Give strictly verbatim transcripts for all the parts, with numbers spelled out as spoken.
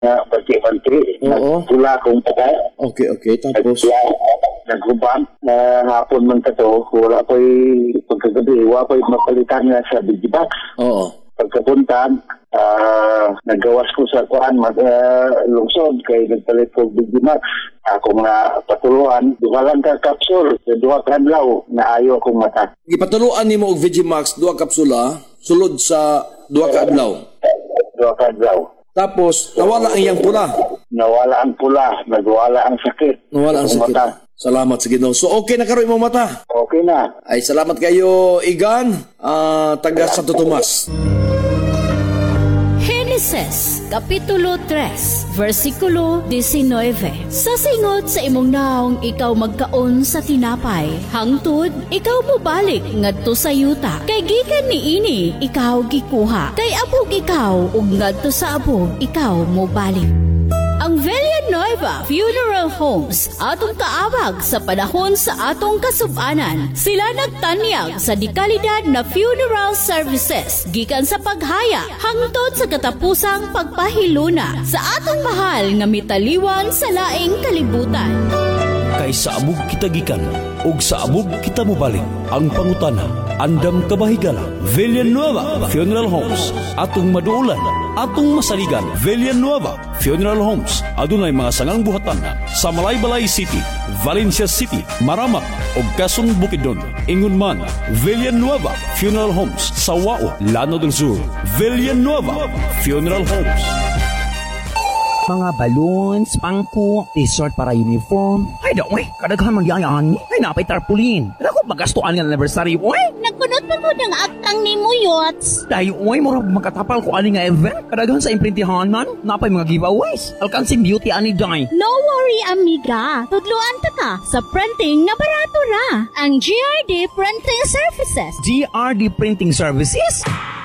na banti-banti. Oo. Nagpula kong taga. Okay, okay. Tapos, Naghubang na hapon man ka to, wala ko'y pagkagabi, wala ko'y mapalitan nga sa Digibox. oo. Pagkapuntaan, ah, nagawas ko sa kuan mag uh, lungsod kay nagpalit ko Digibox. Ako nga patuluan, duha lang ka kapsul, duha ka adlaw na ayo akong mata. Ipatuluan nimo og Vegimax duha kapsula sulod sa duha ka adlaw. Duha ka adlaw. Tapos nawala ang iyang pula. Nawala ang pula, nagwala ang sakit. Nawala ang Akong sakit. mata. Salamat sa Ginoo. So okay na karon imong mata. Okay na. Ay salamat kayo Igan, ah, taga Santo Tomas. Genesis, Kapitulo tres, versikulo nineteen. Sa singot sa imong naong ikaw magkaon sa tinapay, hangtod ikaw mobalik ngadto sa yuta. Kay gikan niini ikaw gikuha, kay abog ikaw ug ngadto sa abog ikaw mobalik. Ang Villanueva Funeral Homes atong kaabag sa panahon sa atong kasubanan. Sila nagtanyag sa dekalidad na funeral services gikan sa paghaya hangtod sa katapusang pagpahiluna sa atong mahal nga mitaliwan sa laing kalibutan. Kay sa abog kita gikan ug sa abog kita mobalik. Ang pangutana, andam kabahigala. Villanueva Funeral Homes atong maduulan, atong masaligan. Villanueva Funeral Homes adunay mga sangang buhatan sa Malaybalay City, Valencia City, Maramak ug Quezon Bukidnon. Ingon man, Villanueva Funeral Homes sa Wao, Llano del Sur. Villanueva Funeral Homes. Mga balloons, pangko, t-shirt para uniform. Ay, daw, eh, kadaghan magyayaan. Ay, napay tarpaulin. Ako, magastuan nga anniversary, oy. Nagkunot pa ko ng aktang ni mo, Yots. Dahil, oy, mura makatapal ko ani nga event. Kadaghan sa imprintihan man, napay mga giveaways. Alkansing beauty ani day. No worry, amiga. Tudluan ta ka sa printing na barato ra. Ang G R D Printing Services. G R D Printing Services?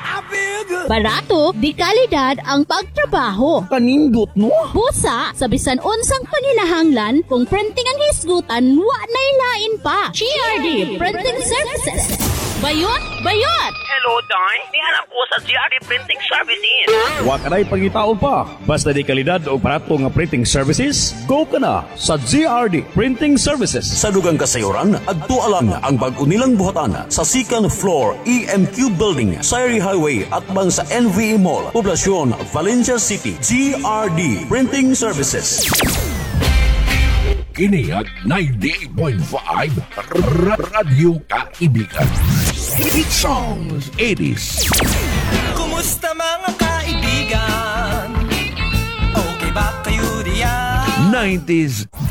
Barato, di kalidad ang pagtrabaho. Kanindot, no? Busa, sa bisan unsang panginahanglan, kung printing ang hisgutan, wa na ilain pa. G R D Printing Services. Bayot! Bayot! Hello, Day. Nihanap ko sa G R D Printing Services. Wa ka na'y pangitaon pa. Basta di kalidad o barato nga printing services, go ka na sa G R D Printing Services. Sa dugang kasayuran, adto alang ang bag-o nilang buhatan sa second floor E M Q Building, Sayri Highway at bang sa N V E Mall, Poblacion, Valencia City. G R D Printing Services. Kini at ninety-eight point five Radyo Kaibigan. Hit songs eighties. Kumusta mga kaibigan? Okay ba kayo diyan? nineties